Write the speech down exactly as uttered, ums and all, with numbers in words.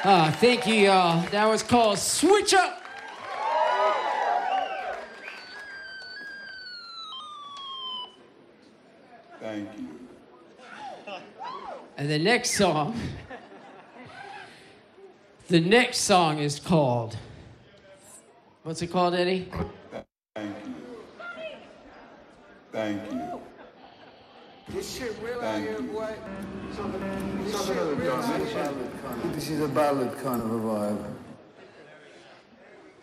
Uh, thank you, y'all. That was called Switch Up. Thank you. And the next song, the next song is called, what's it called, Eddie? Thank you. Thank you. This shit real out here, boy. This is a ballad kind of a vibe.